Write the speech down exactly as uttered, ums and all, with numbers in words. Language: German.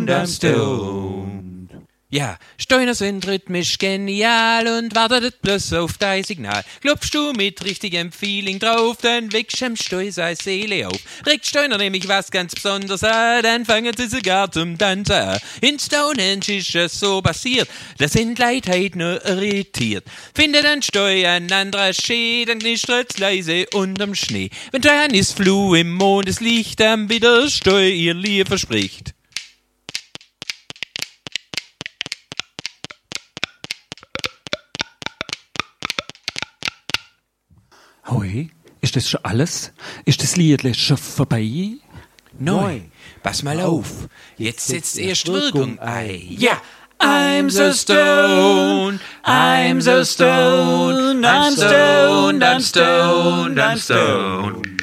I'm stoned. Ja, Steiner sind rhythmisch genial und wartet bloß auf dein Signal. Klopfst du mit richtigem Feeling drauf, dann wächst am Steu seine Seele auf. Regt Steiner nämlich was ganz Besonderes an, dann fangen sie sogar zum Tanzen an. In Stonehenge ist es so passiert, da sind Leute heute nur irritiert. Findet ein Steu an anderer Schee, dann knistert's leise unterm Schnee. Wenn dann ist Fluh im Mondeslicht, dann wieder Steu ihr Lieb verspricht. Hoi, ist das schon alles? Ist das Lied schon vorbei? Neu, pass mal auf, jetzt setzt erst Wirkung ein. Ja! I'm so stoned, I'm so stoned, I'm stoned, I'm stoned, I'm stoned.